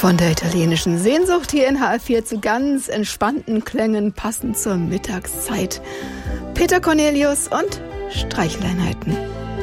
Von der italienischen Sehnsucht hier in HR4 zu ganz entspannten Klängen, passend zur Mittagszeit. Peter Cornelius und Streicheleinheiten.